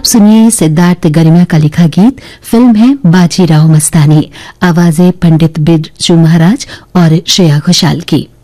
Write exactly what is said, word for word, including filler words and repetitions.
सुनिए सिद्धार्थ गरिमा का लिखा गीत। फिल्म है बाजीराव मस्तानी। आवाजें पंडित बिरजू महाराज और श्रेया घोषाल की।